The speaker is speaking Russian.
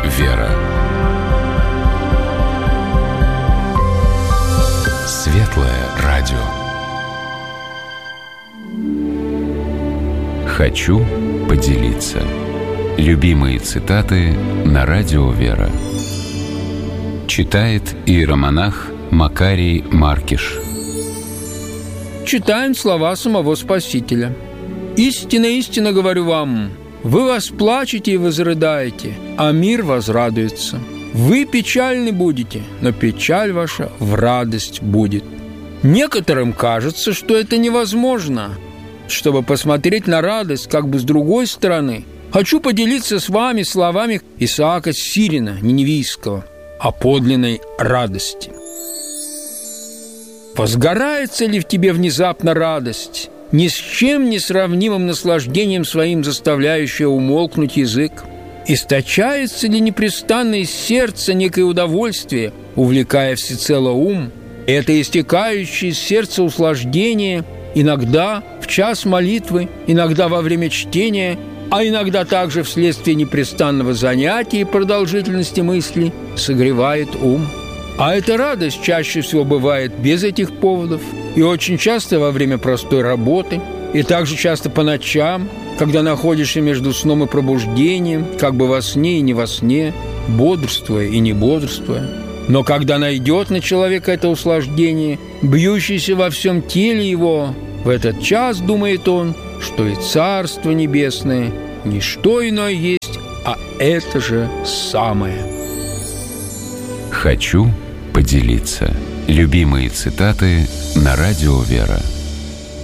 «Вера». Светлое радио. Хочу поделиться. Любимые цитаты на радио «Вера». Читает иеромонах Макарий Маркиш. Читаем слова самого Спасителя. «Истинно, истинно говорю вам, вы восплачете и возрыдаете, а мир возрадуется. Вы печальны будете, но печаль ваша в радость будет». Некоторым кажется, что это невозможно. Чтобы посмотреть на радость как бы с другой стороны, хочу поделиться с вами словами Исаака Сирина, Ниневийского, о подлинной радости. «Возгорается ли в тебе внезапно радость, ни с чем не сравнимым наслаждением своим заставляющее умолкнуть язык? Источается ли непрестанно из сердца некое удовольствие, увлекая всецело ум? Это истекающее из сердца услаждение иногда в час молитвы, иногда во время чтения, а иногда также вследствие непрестанного занятия и продолжительности мыслей согревает ум. А эта радость чаще всего бывает без этих поводов, и очень часто во время простой работы, и также часто по ночам, когда находишься между сном и пробуждением, как бы во сне и не во сне, бодрствуя и не бодрствуя. Но когда найдет на человека это услаждение, бьющееся во всем теле его, в этот час думает он, что и Царство Небесное не что иное есть, а это же самое». Хочу поделиться. Любимые цитаты на радио «Вера».